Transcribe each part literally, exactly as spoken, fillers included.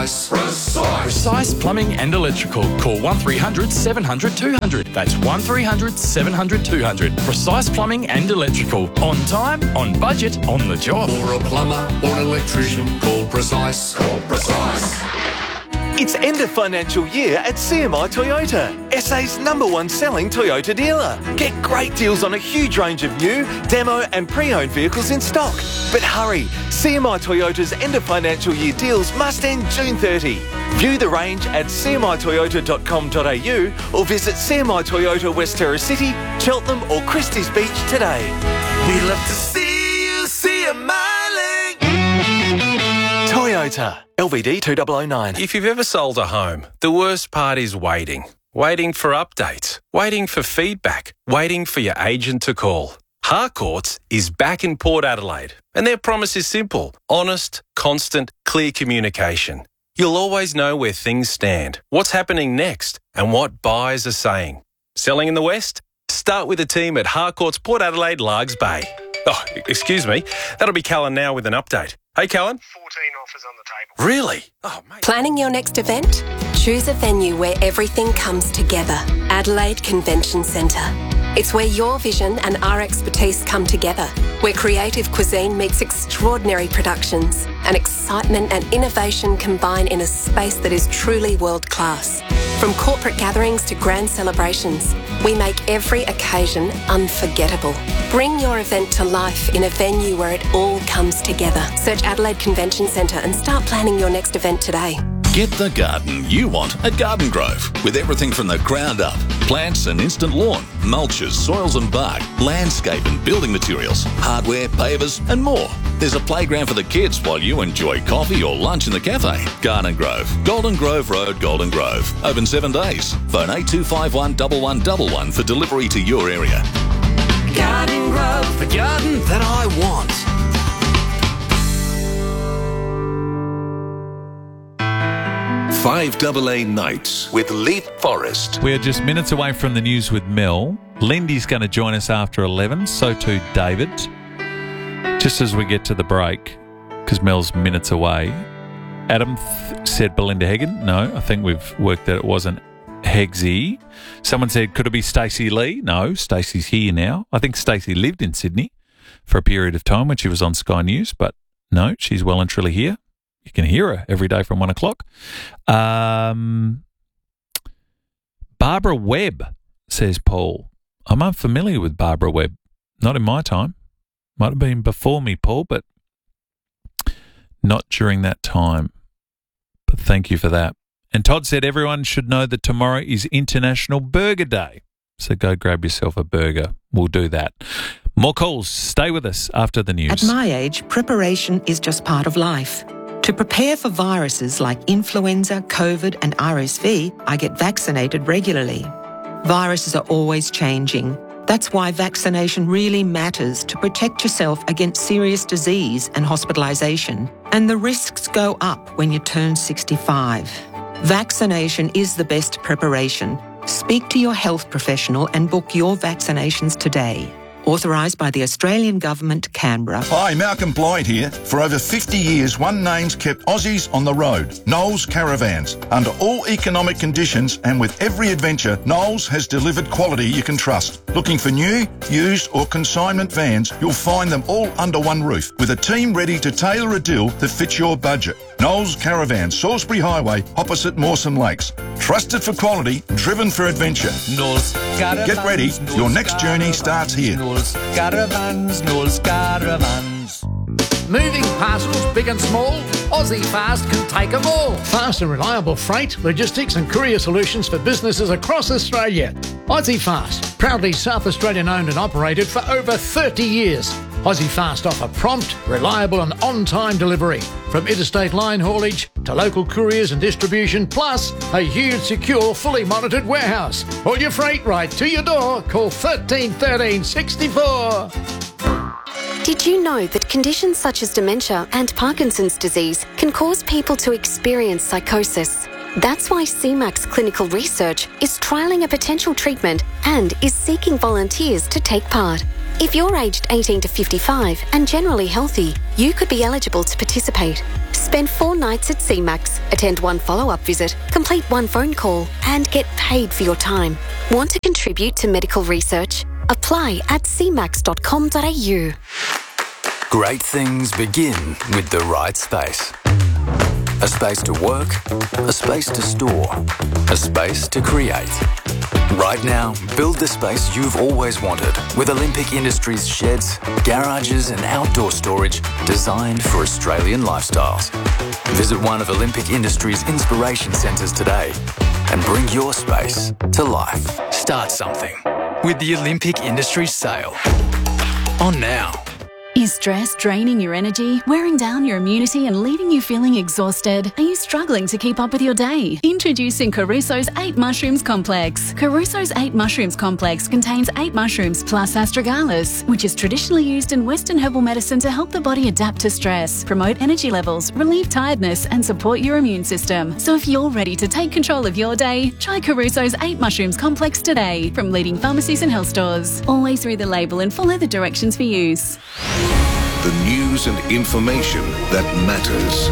Precise. Precise. Precise Plumbing and Electrical. Call one three hundred seven hundred two hundred. That's one three hundred seven hundred two hundred. Precise Plumbing and Electrical. On time, on budget, on the job. For a plumber or an electrician, call Precise. Call Precise. It's end of financial year at C M I Toyota, S A's number one selling Toyota dealer. Get great deals on a huge range of new, demo and pre-owned vehicles in stock. But hurry, C M I Toyota's end of financial year deals must end June thirtieth. View the range at c m i toyota dot com dot a u or visit C M I Toyota West Terrace City, Cheltenham or Christie's Beach today. We love to see you see a miling. Toyota, L V D two thousand nine. If you've ever sold a home, the worst part is waiting. Waiting for updates, waiting for feedback, waiting for your agent to call. Harcourts is back in Port Adelaide, and their promise is simple: honest, constant, clear communication. You'll always know where things stand, what's happening next, and what buyers are saying. Selling in the West? Start with the team at Harcourts Port Adelaide, Largs Bay. Oh, excuse me. That'll be Callan now with an update. Hey, Callan. fourteen offers on the table. Really? Oh, mate. Planning your next event? Choose a venue where everything comes together. Adelaide Convention Centre. It's where your vision and our expertise come together, where creative cuisine meets extraordinary productions, and excitement and innovation combine in a space that is truly world-class. From corporate gatherings to grand celebrations, we make every occasion unforgettable. Bring your event to life in a venue where it all comes together. Search Adelaide Convention Centre and start planning your next event today. Get the garden you want at Garden Grove, with everything from the ground up. Plants and instant lawn, mulches, soils and bark, landscape and building materials, hardware, pavers and more. There's a playground for the kids while you enjoy coffee or lunch in the cafe. Garden Grove, Golden Grove Road, Golden Grove. Open seven days. Phone eight two five one one one one one for delivery to your area. Garden Grove, the garden that I want. five A A Nights with Leaf Forest. We're just minutes away from the news with Mel. Lindy's going to join us after eleven, so too David. Just as we get to the break, because Mel's minutes away. Adam th- said Belinda Hagen. No, I think we've worked that it wasn't Hegsy. Someone said, could it be Stacey Lee? No, Stacey's here now. I think Stacey lived in Sydney for a period of time when she was on Sky News, but no, she's well and truly here. You can hear her every day from one o'clock. Um, Barbara Webb, says Paul. I'm unfamiliar with Barbara Webb. Not in my time. Might have been before me, Paul, but not during that time. But thank you for that. And Todd said everyone should know that tomorrow is International Burger Day. So go grab yourself a burger. We'll do that. More calls. Stay with us after the news. At my age, preparation is just part of life. To prepare for viruses like influenza, COVID and R S V, I get vaccinated regularly. Viruses are always changing. That's why vaccination really matters to protect yourself against serious disease and hospitalisation. And the risks go up when you turn sixty-five. Vaccination is the best preparation. Speak to your health professional and book your vaccinations today. Authorised by the Australian Government, Canberra. Hi, Malcolm Blyde here. For over fifty years, one name's kept Aussies on the road. Knowles Caravans. Under all economic conditions and with every adventure, Knowles has delivered quality you can trust. Looking for new, used or consignment vans, you'll find them all under one roof with a team ready to tailor a deal that fits your budget. Knowles Caravans, Salisbury Highway, opposite Mawson Lakes. Trusted for quality, driven for adventure. Knowles Caravans. Get ready, your next journey starts here. Knowles Caravans, Knowles Caravans. Moving parcels big and small, Aussie Fast can take them all. Fast and reliable freight, logistics and courier solutions for businesses across Australia. Aussie Fast, proudly South Australian owned and operated for over thirty years. Aussie Fast offer prompt, reliable and on-time delivery. From interstate line haulage to local couriers and distribution, plus a huge, secure, fully monitored warehouse. All your freight right to your door. Call thirteen thirteen sixty-four. Did you know that conditions such as dementia and Parkinson's disease can cause people to experience psychosis? That's why C MAX Clinical Research is trialling a potential treatment and is seeking volunteers to take part. If you're aged eighteen to fifty-five and generally healthy, you could be eligible to participate. Speak Spend four nights at C MAX, attend one follow-up visit, complete one phone call, and get paid for your time. Want to contribute to medical research? Apply at c max dot com dot a u. Great things begin with the right space. A space to work, a space to store, a space to create. Right now, build the space you've always wanted with Olympic Industries sheds, garages and outdoor storage designed for Australian lifestyles. Visit one of Olympic Industries' inspiration centres today and bring your space to life. Start something with the Olympic Industries sale. On now. Is stress draining your energy, wearing down your immunity and leaving you feeling exhausted? Are you struggling to keep up with your day? Introducing Caruso's eight Mushrooms Complex. Caruso's eight Mushrooms Complex contains eight mushrooms plus astragalus, which is traditionally used in Western herbal medicine to help the body adapt to stress, promote energy levels, relieve tiredness and support your immune system. So if you're ready to take control of your day, try Caruso's eight Mushrooms Complex today from leading pharmacies and health stores. Always read the label and follow the directions for use. The news and information that matters.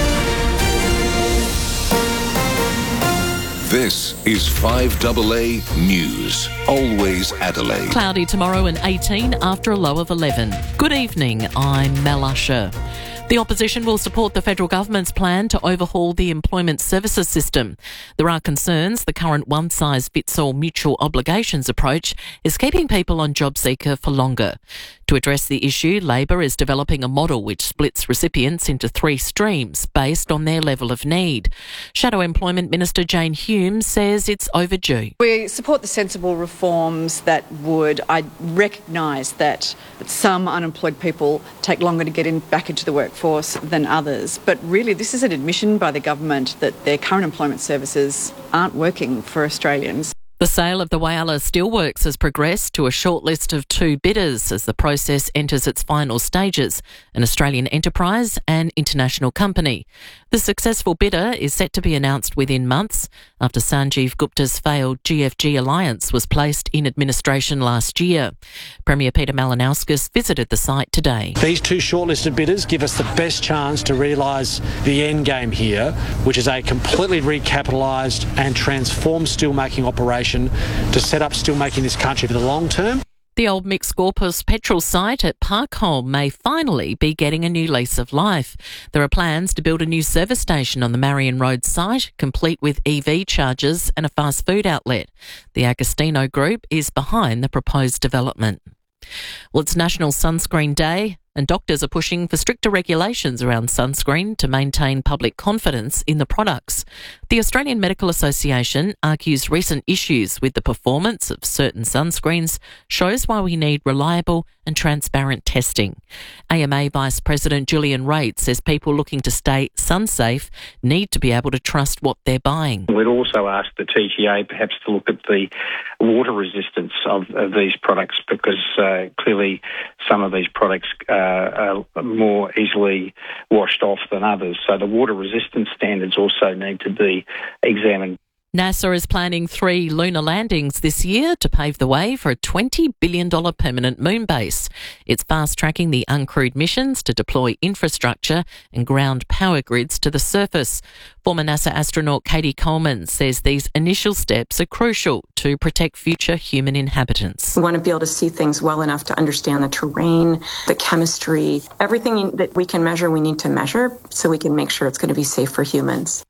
This is five A A News. Always Adelaide. Cloudy tomorrow and eighteen after a low of eleven. Good evening, I'm Mel Usher. The opposition will support the federal government's plan to overhaul the employment services system. There are concerns the current one-size-fits-all mutual obligations approach is keeping people on JobSeeker for longer. To address the issue, Labor is developing a model which splits recipients into three streams based on their level of need. Shadow Employment Minister Jane Hume says it's overdue. We support the sensible reforms that would I recognise that some unemployed people take longer to get in, back into the workforce than others. But really, this is an admission by the government that their current employment services aren't working for Australians. The sale of the Whyalla Steelworks has progressed to a short list of two bidders as the process enters its final stages, an Australian enterprise and international company. The successful bidder is set to be announced within months after Sanjeev Gupta's failed G F G alliance was placed in administration last year. Premier Peter Malinauskas visited the site today. These two shortlisted bidders give us the best chance to realise the end game here, which is a completely recapitalised and transformed steelmaking operation to set up steelmaking in this country for the long term. The old Mix Corpus petrol site at Parkholme may finally be getting a new lease of life. There are plans to build a new service station on the Marion Road site, complete with E V chargers and a fast food outlet. The Agostino Group is behind the proposed development. Well, it's National Sunscreen Day, and doctors are pushing for stricter regulations around sunscreen to maintain public confidence in the products. The Australian Medical Association argues recent issues with the performance of certain sunscreens shows why we need reliable and transparent testing. A M A Vice President Julian Raitt says people looking to stay sun-safe need to be able to trust what they're buying. We'd also ask the T G A perhaps to look at the water resistance of, of these products, because uh, clearly some of these products uh, are more easily washed off than others. So the water resistance standards also need to be examined. NASA is planning three lunar landings this year to pave the way for a twenty billion dollars permanent moon base. It's fast-tracking the uncrewed missions to deploy infrastructure and ground power grids to the surface. Former NASA astronaut Katie Coleman says these initial steps are crucial to protect future human inhabitants. We want to be able to see things well enough to understand the terrain, the chemistry, everything that we can measure, we need to measure so we can make sure it's going to be safe for humans.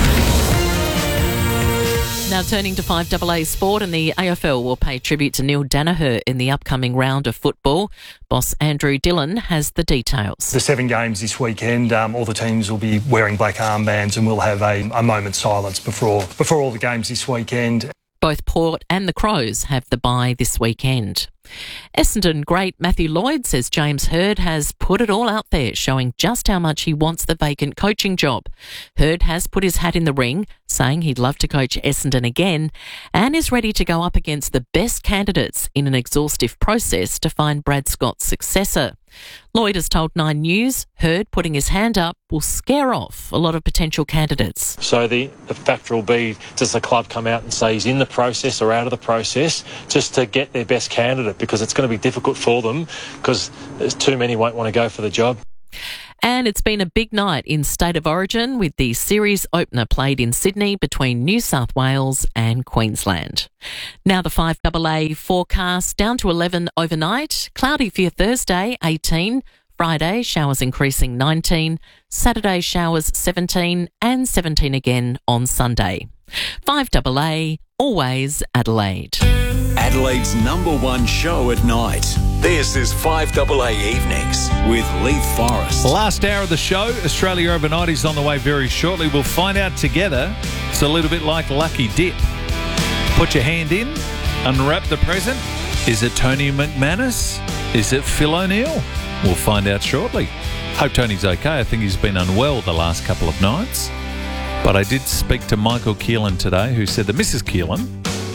Now turning to five A A Sport, and the A F L will pay tribute to Neil Danaher in the upcoming round of football. Boss Andrew Dillon has the details. The seven games this weekend, um, all the teams will be wearing black armbands, and we'll have a, a moment's silence before before all the games this weekend. Both Port and the Crows have the bye this weekend. Essendon great Matthew Lloyd says James Hird has put it all out there, showing just how much he wants the vacant coaching job. Hird has put his hat in the ring, saying he'd love to coach Essendon again, and is ready to go up against the best candidates in an exhaustive process to find Brad Scott's successor. Lloyd has told Nine News Hird putting his hand up will scare off a lot of potential candidates. So the, the factor will be, does the club come out and say he's in the process or out of the process, just to get their best candidate, because it's going to be difficult for them because there's too many won't want to go for the job. And it's been a big night in State of Origin with the series opener played in Sydney between New South Wales and Queensland. Now the five double A forecast, down to eleven overnight, cloudy for your Thursday, eighteen, Friday showers increasing nineteen, Saturday showers seventeen and seventeen again on Sunday. five double A, always Adelaide. Adelaide's number one show at night. This is five double A Evenings with Leith Forrest. Last hour of the show, Australia Overnight is on the way very shortly. We'll find out together. It's a little bit like Lucky Dip. Put your hand in, unwrap the present. Is it Tony McManus? Is it Phil O'Neill? We'll find out shortly. Hope Tony's okay. I think he's been unwell the last couple of nights. But I did speak to Michael Keelan today, who said that Missus Keelan,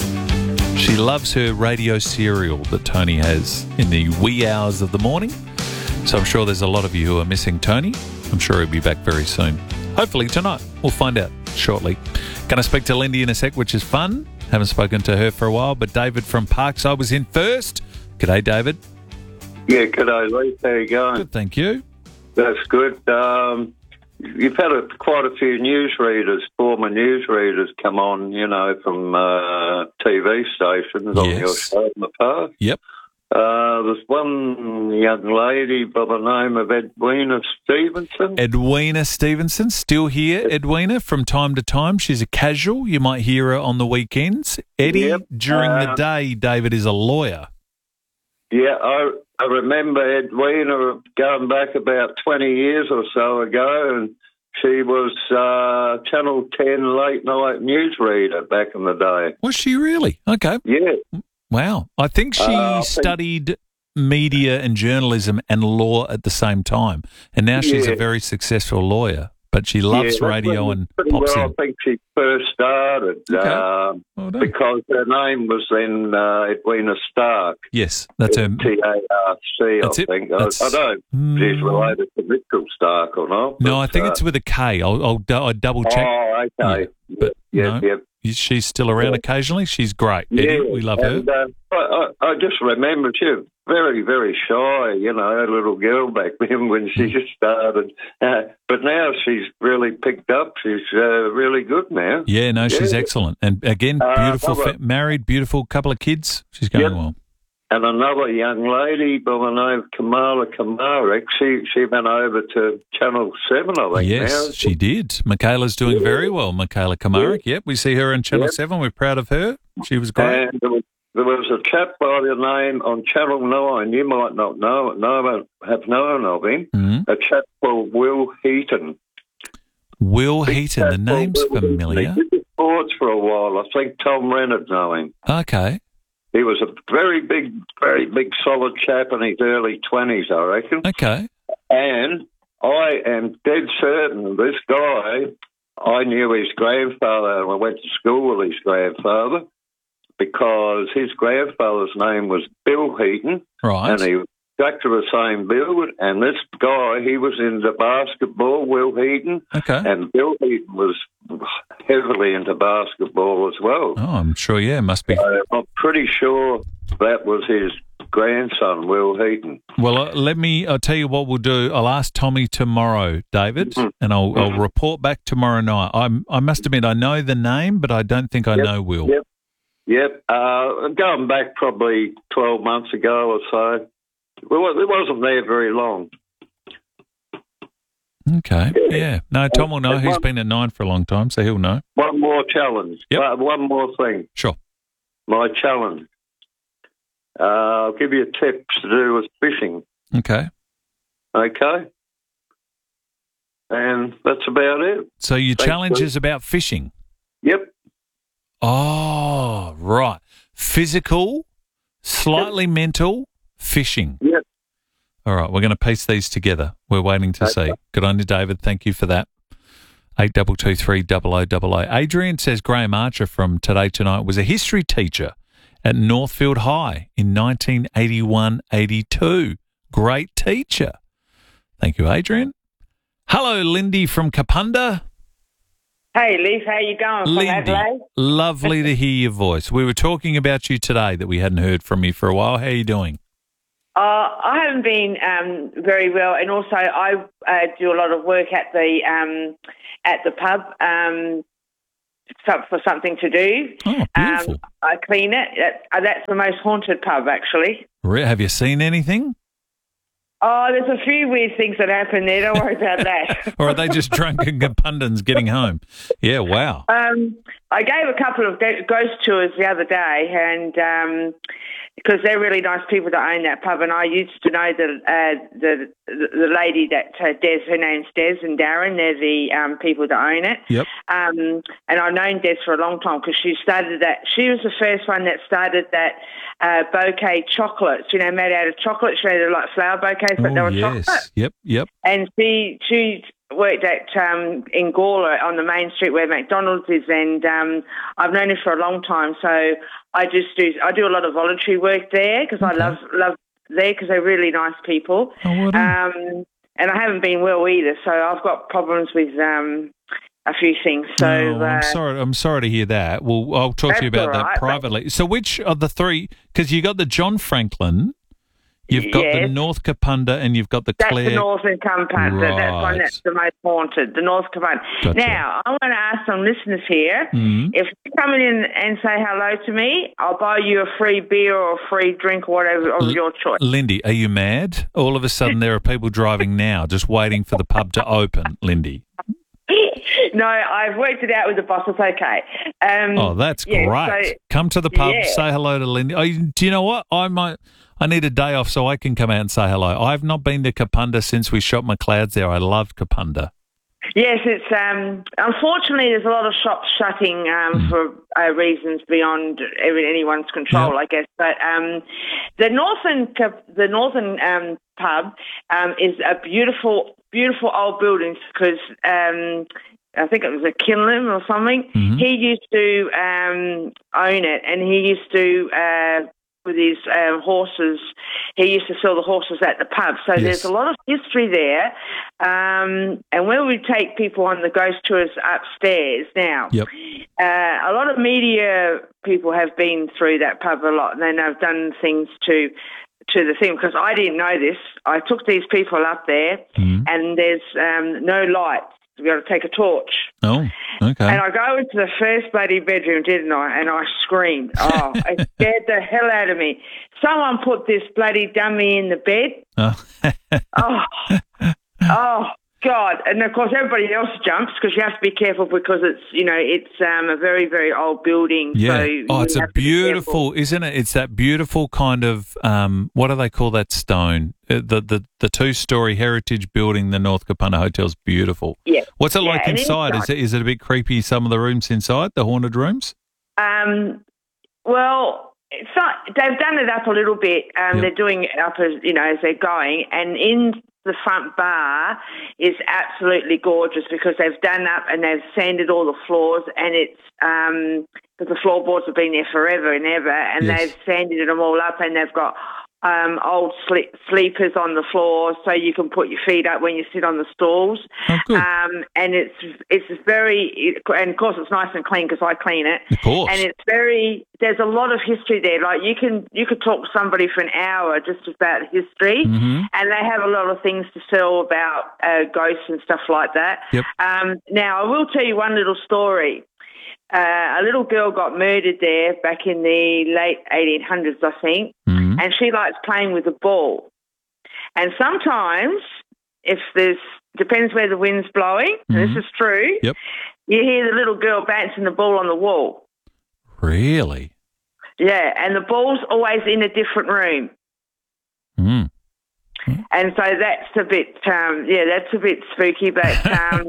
she loves her radio serial that Tony has in the wee hours of the morning. So I'm sure there's a lot of you who are missing Tony. I'm sure he'll be back very soon. Hopefully tonight. We'll find out shortly. Going to speak to Lindy in a sec, which is fun. Haven't spoken to her for a while, but David from Parkside was in first. G'day, David. Yeah, g'day, Lee. How you going? Good, thank you. That's good. Um, you've had a, quite a few newsreaders, former newsreaders, come on, you know, from uh, T V stations on your show in the past. Yep. Uh, there's one young lady by the name of Edwina Stevenson. Edwina Stevenson, still here, Edwina, from time to time. She's a casual. You might hear her on the weekends. Eddie, Yep. during Uh, the day, David is a lawyer. Yeah, I, I remember Edwina going back about twenty years or so ago, and she was uh, Channel ten late night newsreader back in the day. Was she really? Okay. Yeah. Wow. I think she Uh, I think- studied media and journalism and law at the same time. And now she's a Yeah. very successful lawyer, but she loves Yeah, radio that's and pretty pops well, in. I think she first started um, because her name was then uh, Edwina Stark. Yes, that's her. T A R C, That's I it. think. I, That's- I don't know if she's related to Mitchell Stark or not. No, but, I think uh, it's with a K. I'll, I'll, du- I'll double check. Oh, okay. But Yep, no, yep. she's still around occasionally. She's great. Eddie, we love her. and, Uh, I, I, I just remember she was very, very shy, you know, a little girl back then when she Mm. just started. Uh, but now she's really picked up. She's uh, really good now. Yeah, no, she's Yeah. excellent. And again, Uh, beautiful, another- fa- married, beautiful couple of kids. She's going Yep. well. And another young lady by the name of Kamala Kamarek, she, she went over to Channel seven, I think, Yes, now. she did. Michaela's doing very well. Michaela Kamarik. Yep, we see her on Channel Yep. seven. We're proud of her. She was great. And there was, there was a chap by the name on Channel nine, you might not know, know have known of him, Mhm. a chap called Will Heaton. Will Heaton, the name's familiar. He did sports for a while. I think Tom Renard know him. Okay. He was a very big, very big, solid chap in his early twenties, I reckon. Okay. And I am dead certain this guy, I knew his grandfather, and I went to school with his grandfather because his grandfather's name was Bill Heaton. Right. And he was exactly the same build. And this guy, he was into basketball, Will Heaton. Okay. And Bill Heaton was heavily into basketball as well. Oh, I'm sure, yeah, must be. So I'm pretty sure that was his grandson, Will Heaton. Well, uh, let me, I'll tell you what we'll do. I'll ask Tommy tomorrow, David, and I'll, I'll report back tomorrow night. I'm, I must admit, I know the name, but I don't think I Yep, know Will. Yep. Yep. Uh, going back probably twelve months ago or so. Well, it wasn't there very long. Okay. Yeah. No, Tom will know. He's been at nine for a long time, so he'll know. One more challenge. Yep. Uh, one more thing. Sure. My challenge. Uh, I'll give you tips to do with fishing. Okay. Okay? And that's about it. So your Thanks, challenge Lou. is about fishing? Yep. Oh, right. Physical, slightly mental, fishing. Yep. All right, we're going to piece these together. We're waiting to see. Good on you, David. Thank you for that. eight two two three double oh double oh. Adrian says Graham Archer from Today Tonight was a history teacher at Northfield High in nineteen eighty-one eighty-two. Great teacher. Thank you, Adrian. Hello, Lindy from Kapunda. Hey, Liz, how you going from Lindy, Adelaide? lovely to hear your voice. We were talking about you today that we hadn't heard from you for a while. How are you doing? I haven't been um, very well, and also I uh, do a lot of work at the um, at the pub um, for something to do. Oh, beautiful. Um, I clean it. That, that's the most haunted pub, actually. Have you seen anything? Oh, there's a few weird things that happen there. Don't worry about that. Or are they just drunken Kapundans getting home? Yeah, wow. Um, I gave a couple of ghost tours the other day, and um, because they're really nice people that own that pub, and I used to know the uh, the the lady that uh, Des, her name's Des and Darren. They're the um, people that own it. Yep. Um, and I've known Des for a long time because she started that. She was the first one that started that uh, bouquet chocolates. You know, made out of chocolate. She made like flower bouquets, but oh, they were yes. chocolate. Yep, yep. And she she worked at um, in Gawler on the main street where McDonald's is, and um, I've known her for a long time. So I just do I do a lot of voluntary work there because okay. I love love there because they're really nice people. Oh, well done. Um, and I haven't been well either, so I've got problems with um, a few things. So oh, I'm uh, sorry. I'm sorry to hear that. Well, I'll talk to you about right, that privately. So, which of the three? Because you got the John Franklin. You've got yes. the North Kapunda and you've got the That's Clare. the Northern Kapunda. Right. That's one that's the most haunted, the North Kapunda. Gotcha. Now, I want to ask some listeners here, mm-hmm. if you come in and say hello to me, I'll buy you a free beer or a free drink or whatever of L- your choice. Lindy, are you mad? All of a sudden there are people driving now just waiting for the pub to open, Lindy. No, I've worked it out with the boss. It's okay. Um, oh, that's yeah, great. So, come to the pub, yeah. say hello to Lindy. Oh, do you know what? I might. I need a day off so I can come out and say hello. I've not been to Kapunda since we shot McLeod's there. I loved Kapunda. Yes, it's um, unfortunately there's a lot of shops shutting um, mm. for uh, reasons beyond anyone's control, yep. I guess. But um, the northern the northern um, pub um, is a beautiful, beautiful old building because um, I think it was a Kinlan or something. Mm-hmm. He used to um, own it, and he used to. Uh, with his um, horses. He used to sell the horses at the pub. So yes. there's a lot of history there. Um, and when we take people on the ghost tours upstairs now, yep. uh, a lot of media people have been through that pub a lot, and then have done things to to the thing, because I didn't know this. I took these people up there, mm. and there's um, no lights. We've got to take a torch. Oh, okay. And I go into the first bloody bedroom, didn't I? And I screamed. Oh, it scared the hell out of me. Someone put this bloody dummy in the bed. Oh, oh, oh God. And, of course, everybody else jumps because you have to be careful because it's, you know, it's um, a very, very old building. Yeah. So oh, it's a beautiful, isn't it? It's that beautiful kind of, um, what do they call that stone? The the, the two-story heritage building, the North Kapunda Hotel's beautiful. Yeah. What's it yeah, like inside? Is it is it a bit creepy, some of the rooms inside, the haunted rooms? Um, well, it's not, they've done it up a little bit. Um, yep. They're doing it up as, you know, as they're going. And in the front bar is absolutely gorgeous because they've done up and they've sanded all the floors, and it's um, because the floorboards have been there forever and ever, and yes. they've sanded them all up, and they've got um, old sleep- sleepers on the floor so you can put your feet up when you sit on the stools. Oh, good. Um, and it's it's very, and of course it's nice and clean because I clean it. Of course. And it's very, there's a lot of history there. Like you can you could talk to somebody for an hour just about history, mm-hmm. and they have a lot of things to sell about uh, ghosts and stuff like that. Yep. Um, now I will tell you one little story. Uh, a little girl got murdered there back in the late eighteen hundreds, I think, mm-hmm. and she likes playing with a ball. And sometimes, if there's, depends where the wind's blowing, mm-hmm. and this is true, yep. you hear the little girl bouncing the ball on the wall. Really? Yeah, and the ball's always in a different room. Mm. And so that's a bit, um, yeah, that's a bit spooky, but um,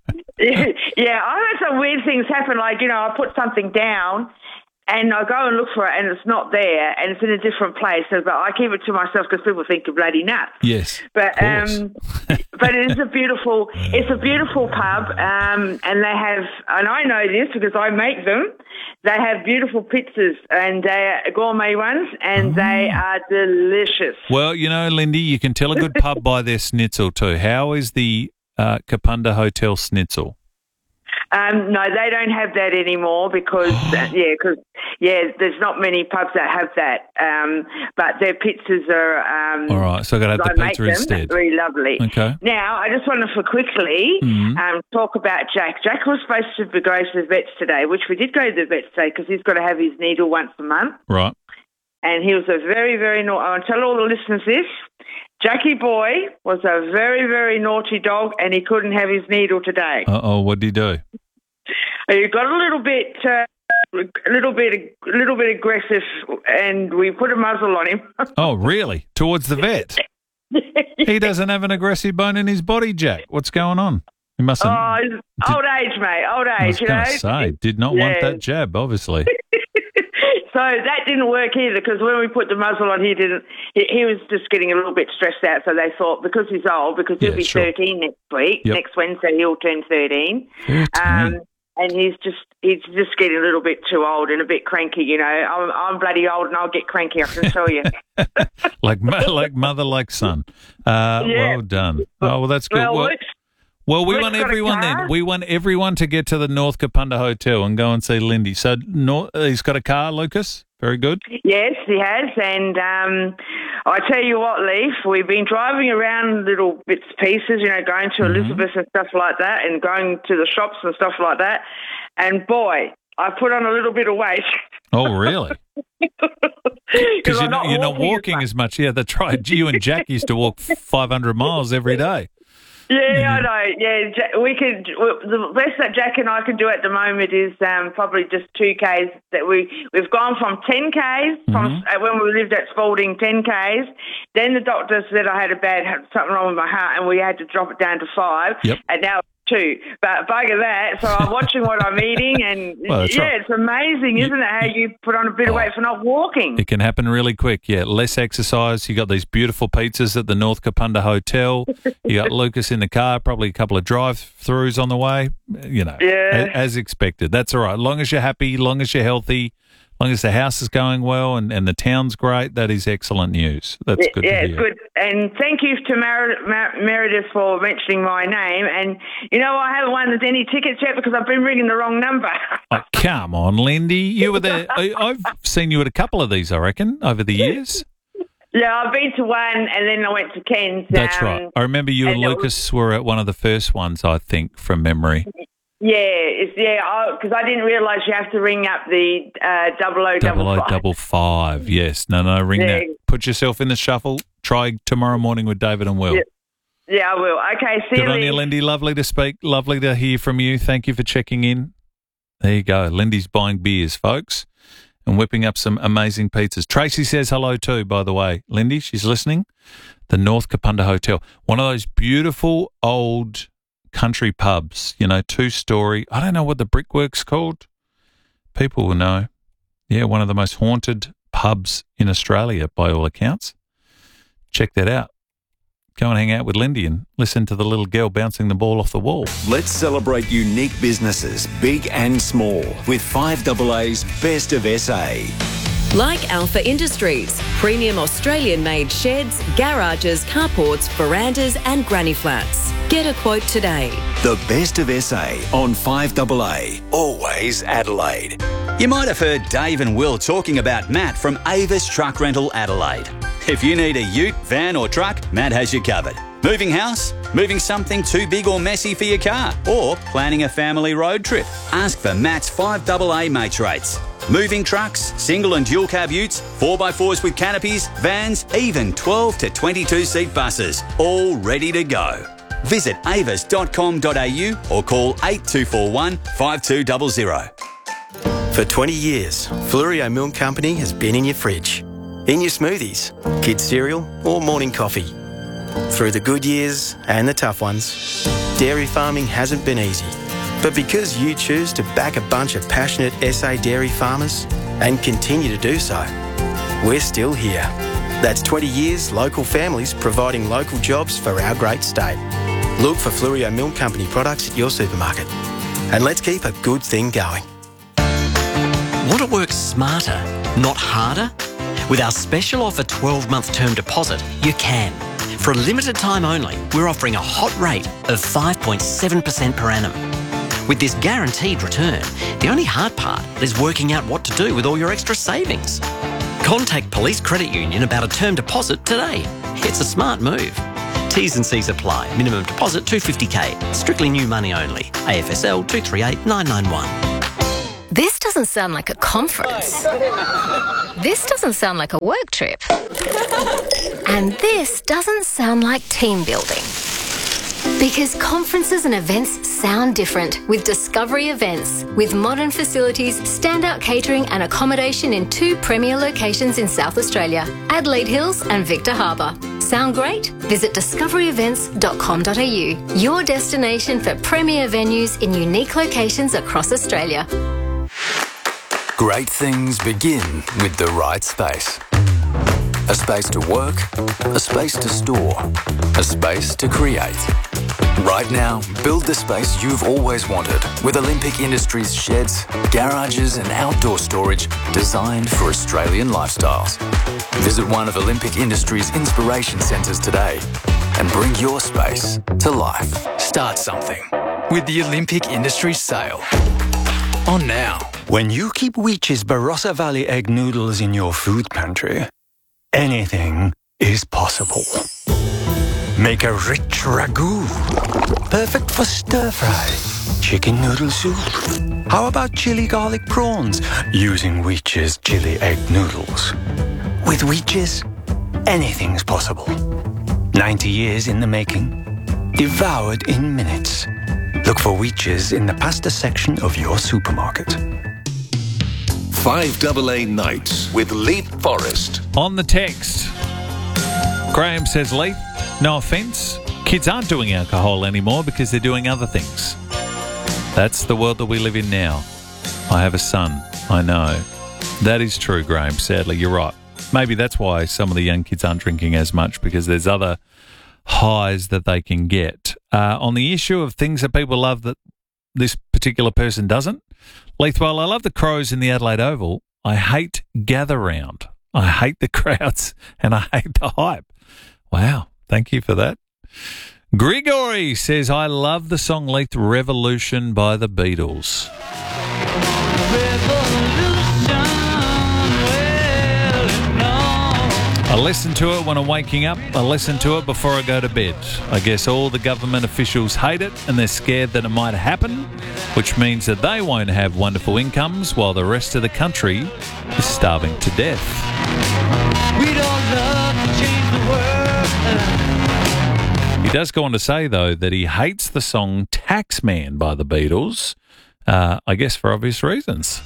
yeah, I've had some weird things happen. Like, you know, I put something down and I go and look for it and it's not there and it's in a different place. So, but I keep it to myself because people think you're bloody nuts. Yes, but um, but it is a beautiful, it's a beautiful pub, um, and they have, and I know this because I make them. They have beautiful pizzas and they are gourmet ones, and oh. they are delicious. Well, you know, Lindy, you can tell a good pub by their schnitzel too. How is the uh, Kapunda Hotel schnitzel? Um, no, they don't have that anymore because, uh, yeah, because yeah, there's not many pubs that have that, um, but their pizzas are. Um, All right, so I got to have the I make pizza them, instead. Really lovely. Okay. Now, I just wanted to quickly Mhm. um, talk about Jack. Jack was supposed to be going to the vets today, which we did go to the vets today because he's got to have his needle once a month. Right. And he was a very, very naughty. I want to tell all the listeners this. Jackie Boy was a very, very naughty dog, and he couldn't have his needle today. Uh oh, what did he do? He got a little bit, uh, a little bit, a little bit aggressive, and we put a muzzle on him. Oh, really? Towards the vet? He doesn't have an aggressive bone in his body, Jack. What's going on? He mustn't. Oh, old age, mate. Old I was age, you going know. to say, did not want Yeah. that jab, obviously. So that didn't work either because when we put the muzzle on, he didn't. He, he was just getting a little bit stressed out. So they thought because he's old, because he'll Yeah, be sure. thirteen next week. Yep. Next Wednesday he'll turn thirteen. thirteen. Um, and he's just he's just getting a little bit too old and a bit cranky. You know, I'm I'm bloody old and I'll get cranky. I can tell you. like mo- like mother, like son. Uh, Yeah. Well done. Oh, well, that's good. Well, Well, Luke's- well we Luke's want got a everyone car. then. We want everyone to get to the North Kapunda Hotel and go and see Lindy. So Nor- uh, he's got a car, Lucas? Very good. Yes, he has. And um, I tell you what, Leaf, we've been driving around little bits and pieces, you know, going to Mm-hmm. Elizabeth and stuff like that and going to the shops and stuff like that. And boy, I put on a little bit of weight. Oh, really? Because you're I'm not, not you're not walking as walking as much. Yeah, that's right. You and Jack used to walk five hundred miles every day. Yeah, I know. Yeah, Ja- we could. The best that Jack and I can do at the moment is um, probably just two Ks. That we we've gone from ten Ks from uh, when we lived at Spalding, ten Ks. Then the doctor said I had a bad something wrong with my heart, and we had to drop it down to five. Yep. And now it's two. But bugger that. So I'm watching what I'm eating, and Well, that's yeah, right. it's amazing, isn't it? How you put on a bit of weight for not walking. It can happen really quick. Yeah, less exercise. You got these beautiful pizzas at the North Kapunda Hotel. You got Lucas in the car, probably a couple of drive-throughs on the way. You know, Yeah. a- as expected. That's all right. Long as you're happy, long as you're healthy, long as the house is going well and, and the town's great, that is excellent news. That's good yeah, to hear. good. And thank you to Mer- Mer- Meredith for mentioning my name. And, you know, I haven't won any tickets yet because I've been ringing the wrong number. Oh, come on, Lindy. You were there. I, I've seen you at a couple of these, I reckon, over the years. Yeah, I've been to one and then I went to Ken's. That's um, right. I remember you and and it was- Lucas were at one of the first ones, I think, from memory. Yeah, it's, yeah, because I didn't realise you have to ring up the uh, double O Double double O five. double five. Yes. No, no, ring Yeah. that. Put yourself in the shuffle. Try tomorrow morning with David and Will. Yeah. Yeah, I will. Okay, see Good you on you, later. Lindy. Lovely to speak. Lovely to hear from you. Thank you for checking in. There you go. Lindy's buying beers, folks, and whipping up some amazing pizzas. Tracy says hello too, by the way. Lindy, she's listening. The North Kapunda Hotel. One of those beautiful old country pubs, you know, two-story. I don't know what the brickwork's called. People will know. Yeah, one of the most haunted pubs in Australia, by all accounts. Check that out. Go and hang out with Lindy and listen to the little girl bouncing the ball off the wall. Let's celebrate unique businesses, big and small, with five A A's Best of S A. Like Alpha Industries, premium Australian-made sheds, garages, carports, verandas and granny flats. Get a quote today. The Best of S A on five A A. Always Adelaide. You might have heard Dave and Will talking about Matt from Avis Truck Rental Adelaide. If you need a ute, van or truck, Matt has you covered. Moving house? Moving something too big or messy for your car? Or planning a family road trip? Ask for Matt's five A A mates rates. Moving trucks, single and dual cab utes, four by fours with canopies, vans, even twelve to twenty-two seat buses, all ready to go. Visit avis dot com dot a u or call eight two four one, five two zero zero. For twenty years, Flurio Milk Company has been in your fridge, in your smoothies, kids' cereal or morning coffee. Through the good years and the tough ones, dairy farming hasn't been easy. But because you choose to back a bunch of passionate S A dairy farmers and continue to do so, we're still here. That's twenty years local families providing local jobs for our great state. Look for Flurio Milk Company products at your supermarket. And let's keep a good thing going. Want to work smarter, not harder? With our special offer twelve-month term deposit, you can. For a limited time only, we're offering a hot rate of five point seven percent per annum. With this guaranteed return, the only hard part is working out what to do with all your extra savings. Contact Police Credit Union about a term deposit today. It's a smart move. T's and C's apply. Minimum deposit two hundred fifty thousand dollars. Strictly new money only. A F S L two three eight nine nine one. This doesn't sound like a conference. This doesn't sound like a work trip. And this doesn't sound like team building. Because conferences and events sound different with Discovery Events. With modern facilities, standout catering and accommodation in two premier locations in South Australia, Adelaide Hills and Victor Harbour. Sound great? Visit discovery events dot com dot a u, your destination for premier venues in unique locations across Australia. Great things begin with the right space. A space to work, a space to store, a space to create. Right now, build the space you've always wanted with Olympic Industries sheds, garages and outdoor storage designed for Australian lifestyles. Visit one of Olympic Industries' inspiration centres today and bring your space to life. Start something with the Olympic Industries sale. On now. When you keep Weech's Barossa Valley egg noodles in your food pantry, anything is possible. Make a rich ragu, perfect for stir-fry, chicken noodle soup. How about chili garlic prawns using Weech's chili egg noodles? With Weech's, anything's possible. ninety years in the making, devoured in minutes. Look for Weech's in the pasta section of your supermarket. five double A Nights with Leith Forrest. On the text, Graham says, Leith, no offence, kids aren't doing alcohol anymore because they're doing other things. That's the world that we live in now. I have a son, I know. That is true, Graham, sadly, you're right. Maybe that's why some of the young kids aren't drinking as much, because there's other highs that they can get. Uh, on the issue of things that people love that this particular person doesn't, Leith, while I love the Crows in the Adelaide Oval, I hate gather round. I hate the crowds and I hate the hype. Wow, thank you for that. Grigory says, I love the song Leith, Revolution by the Beatles. I listen to it when I'm waking up. I listen to it before I go to bed. I guess all the government officials hate it and they're scared that it might happen, which means that they won't have wonderful incomes while the rest of the country is starving to death. We don't love to change the world. He does go on to say, though, that he hates the song Taxman by the Beatles, uh, I guess for obvious reasons.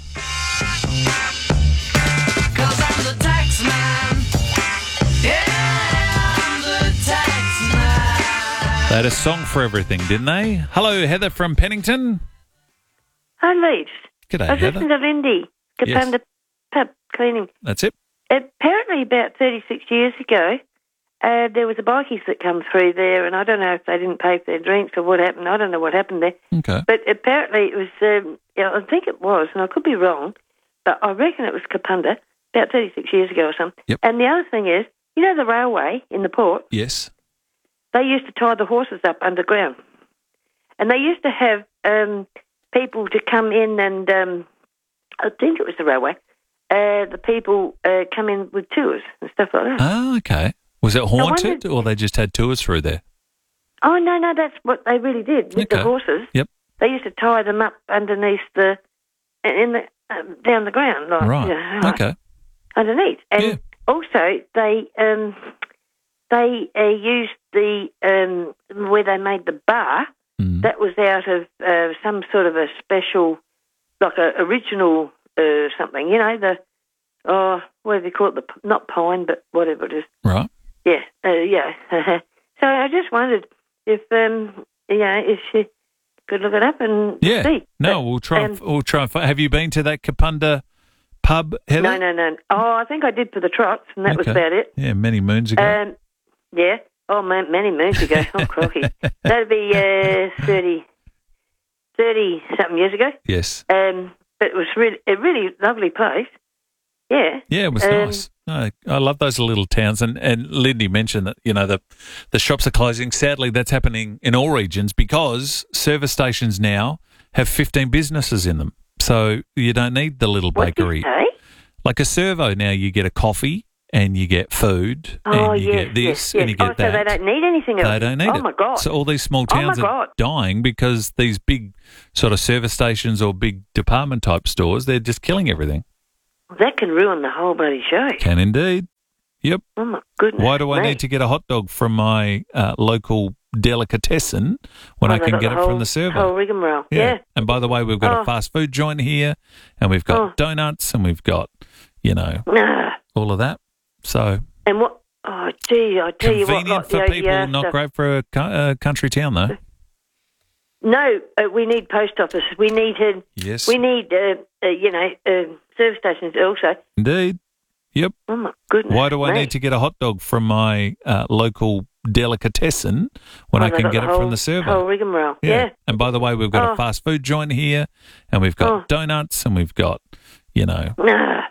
They had a song for everything, didn't they? Hello, Heather from Pennington. Hi, Leith. G'day, I was Heather. listening to Lindy, Kapunda Yes. Pub Cleaning. That's it. Apparently, about thirty-six years ago, uh, there was a bikies that come through there, and I don't know if they didn't pay for their drinks or what happened. I don't know what happened there. Okay. But apparently it was, um, yeah, I think it was, and I could be wrong, but I reckon it was Kapunda, about thirty-six years ago or something. Yep. And the other thing is, you know the railway in the port? Yes. They used to tie the horses up underground. And they used to have um, people to come in and, um, I think it was the railway, uh, the people uh, come in with tours and stuff like that. Oh, okay. Was it haunted wondered- or they just had tours through there? Oh, no, no, that's what they really did with Okay. the horses. Yep. They used to tie them up underneath the, in the, um, down the ground. Like, Right. you know, Okay. underneath. And also, they um, they uh, used the, um, where they made the bar, Mm. that was out of uh, some sort of a special, like a original uh, something, you know, the, oh, what do they call it, the, p- not pine, but whatever it is. Right. Yeah, uh, yeah. So I just wondered if, um, you know, if you could look it up and Yeah. see. No, But, we'll try. um, and, we'll try. And, fi- have you been to that Kapunda pub, Heather? No, no, no. Oh, I think I did for the trots, and that was Okay. about it. Yeah, many moons ago. Um, yeah. Oh, man, many moons ago. Oh, crikey. That'd be uh, thirty, thirty-something years ago. Yes. Um, but it was really a really lovely place. Yeah. Yeah, it was Um, nice. No, I love those little towns. And, and Lindy mentioned that, you know, the the shops are closing. Sadly, that's happening in all regions because service stations now have fifteen businesses in them. So you don't need the little What did you bakery. say? Like a servo now, you get a coffee and you get food Oh, and you yes, get this yes, and yes. you get oh, so that. they don't need anything else. They don't need oh, it. Oh, my God. So all these small Oh, my towns are God. dying because these big sort of service stations or big department type stores, they're just killing everything. That can ruin the whole bloody show. Can indeed. Yep. Oh, my goodness. Why do I me. need to get a hot dog from my uh, local delicatessen when Oh, I they can got get the it from whole- the servo? whole rigmarole. Yeah. And by the way, we've got Oh. a fast food joint here, and we've got Oh. donuts, and we've got, you know, Nah. all of that. So And what? Oh, gee, I tell you what. convenient like, for yeah, people, yeah, not stuff. great for a co- uh, country town, though. No, uh, we need post office. We need uh, Yes. We need uh, uh, you know uh, service stations also. Indeed. Yep. Oh my goodness. Why do I me. need to get a hot dog from my uh, local delicatessen when Oh, I they can got get the it whole, from the servo? Whole rigmarole. Yeah. And by the way, we've got Oh. a fast food joint here, and we've got Oh. donuts, and we've got, you know, Nah.